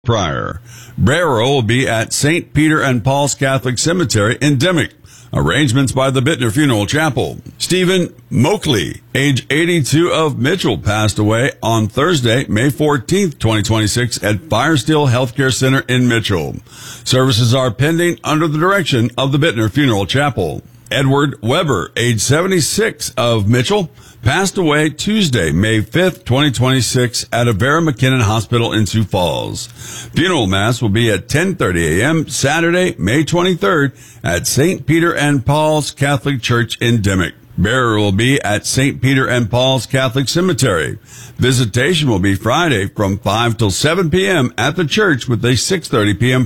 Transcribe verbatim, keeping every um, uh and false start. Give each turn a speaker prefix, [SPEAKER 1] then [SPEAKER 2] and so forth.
[SPEAKER 1] Prior. Burial will be at Saint Peter and Paul's Catholic Cemetery in Dimmock. Arrangements by the Bittner Funeral Chapel. Stephen Moakley, age eighty-two, of Mitchell, passed away on Thursday, May fourteenth, twenty twenty-six at Firesteel Healthcare Center in Mitchell. Services are pending under the direction of the Bittner Funeral Chapel. Edward Weber, age seventy-six, of Mitchell, passed away Tuesday, May fifth, twenty twenty-six at Avera McKinnon Hospital in Sioux Falls. Funeral Mass will be at ten thirty a.m. Saturday, May twenty-third at Saint Peter and Paul's Catholic Church in Dimmock. Burial will be at Saint Peter and Paul's Catholic Cemetery. Visitation will be Friday from five till seven p.m. at the church with a six thirty p.m.